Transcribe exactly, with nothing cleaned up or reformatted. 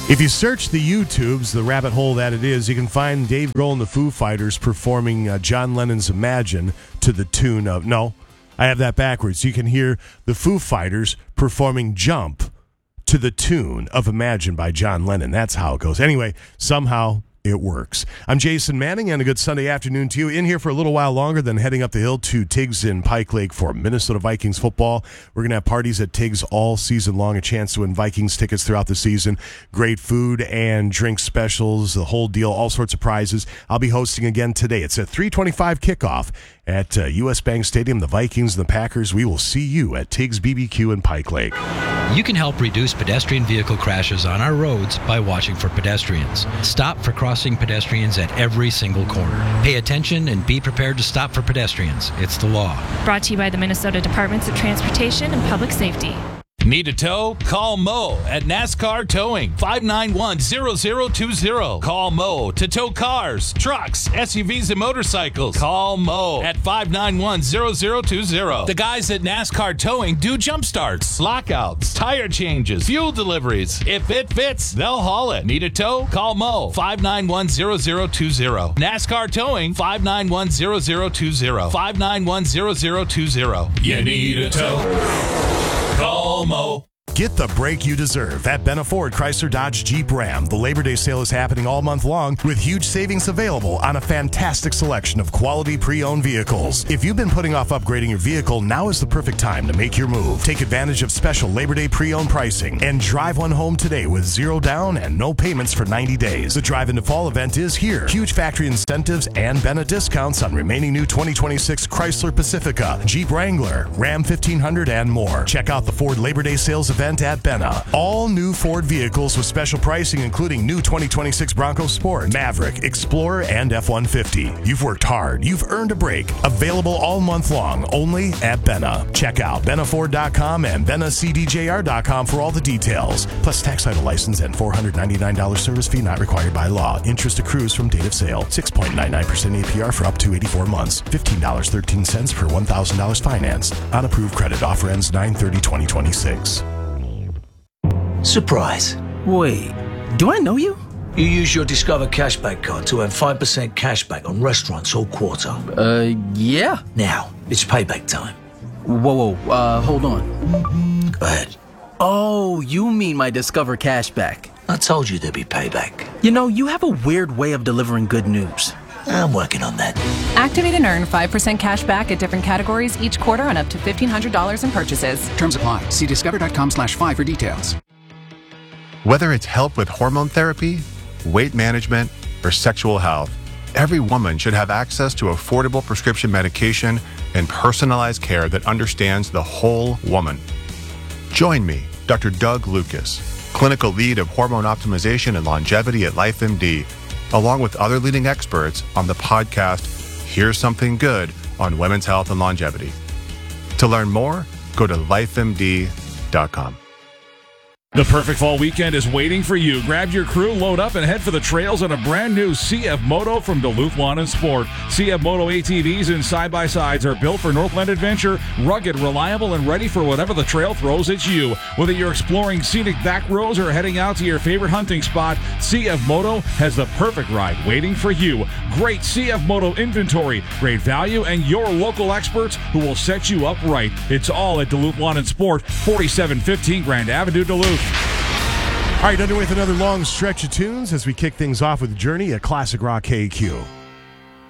If you search the YouTubes, the rabbit hole that it is, you can find Dave Grohl and the Foo Fighters performing uh, John Lennon's Imagine to the tune of... No, I have that backwards. You can hear the Foo Fighters performing Jump to the tune of Imagine by John Lennon. That's how it goes. Anyway, somehow it works. I'm Jason Manning, and a good Sunday afternoon to you. In here for a little while longer, than heading up the hill to Tiggs in Pike Lake for Minnesota Vikings football. We're going to have parties at Tiggs all season long, a chance to win Vikings tickets throughout the season. Great food and drink specials, the whole deal, all sorts of prizes. I'll be hosting again today. It's a three twenty-five kickoff at uh, U S Bank Stadium. The Vikings and the Packers. We will see you at Tiggs B B Q in Pike Lake. You can help reduce pedestrian vehicle crashes on our roads by watching for pedestrians. Stop for crossing pedestrians at every single corner. Pay attention and be prepared to stop for pedestrians. It's the law. Brought to you by the Minnesota Departments of Transportation and Public Safety. Need a tow? Call Mo at NASCAR Towing, five nine one, zero zero two zero. Call Mo to tow cars, trucks, S U Vs, and motorcycles. Call Mo at five nine one, zero zero two zero. The guys at NASCAR Towing do jump starts, lockouts, tire changes, fuel deliveries. If it fits, they'll haul it. Need a tow? Call Mo, five nine one, zero zero two zero. NASCAR Towing, five nine one, zero zero two zero. five nine one, zero zero two zero. You need a tow? Call Mo. Get the break you deserve at Benna Ford Chrysler Dodge Jeep Ram. The Labor Day sale is happening all month long with huge savings available on a fantastic selection of quality pre-owned vehicles. If you've been putting off upgrading your vehicle, now is the perfect time to make your move. Take advantage of special Labor Day pre-owned pricing and drive one home today with zero down and no payments for ninety days. The Drive into Fall event is here. Huge factory incentives and Benna discounts on remaining new twenty twenty-six Chrysler Pacifica, Jeep Wrangler, Ram fifteen hundred, and more. Check out the Ford Labor Day sales event at Benna. All new Ford vehicles with special pricing, including new twenty twenty-six Bronco Sport, Maverick, Explorer, and F one fifty. You've worked hard. You've earned a break. Available all month long, only at Benna. Check out benna ford dot com and benna c d j r dot com for all the details. Plus tax title license and four hundred ninety-nine dollars service fee not required by law. Interest accrues from date of sale. six point nine nine percent A P R for up to eighty-four months. fifteen dollars and thirteen cents per one thousand dollars financed. On approved credit. Offer ends nine thirty twenty twenty-six. Surprise. Wait, do I know you? You use your Discover Cashback card to earn five percent cashback on restaurants all quarter. Uh, yeah. Now, it's payback time. Whoa, whoa, uh, hold on. Go ahead. Oh, you mean my Discover Cashback. I told you there'd be payback. You know, you have a weird way of delivering good news. I'm working on that. Activate and earn five percent cash back at different categories each quarter on up to fifteen hundred dollars in purchases. Terms apply. See discover.com slash five for details. Whether it's help with hormone therapy, weight management, or sexual health, every woman should have access to affordable prescription medication and personalized care that understands the whole woman. Join me, Doctor Doug Lucas, clinical lead of hormone optimization and longevity at LifeMD, along with other leading experts on the podcast, Here's Something Good on Women's Health and Longevity. To learn more, go to life M D dot com. The perfect fall weekend is waiting for you. Grab your crew, load up, and head for the trails on a brand new C F Moto from Duluth Lawn and Sport. C F Moto A T Vs and side-by-sides are built for Northland adventure, rugged, reliable, and ready for whatever the trail throws at you. Whether you're exploring scenic back roads or heading out to your favorite hunting spot, C F Moto has the perfect ride waiting for you. Great C F Moto inventory, great value, and your local experts who will set you up right. It's all at Duluth Lawn and Sport, forty-seven fifteen Grand Avenue, Duluth. All right, underway with another long stretch of tunes as we kick things off with Journey, a classic rock K Q.